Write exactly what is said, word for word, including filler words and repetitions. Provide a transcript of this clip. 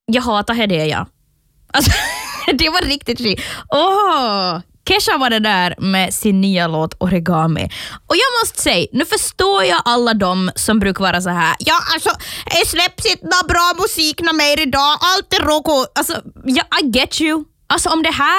jag hatar det, ja. Alltså, det var riktigt skit. Åh, Kesha var det där med sin nya låt Origami. Och jag måste säga, nu förstår jag alla de som brukar vara så här. Ja, alltså, det släpps inte någon bra musik när mer idag. Allt är roko. Alltså, ja, I get you. Alltså, om det här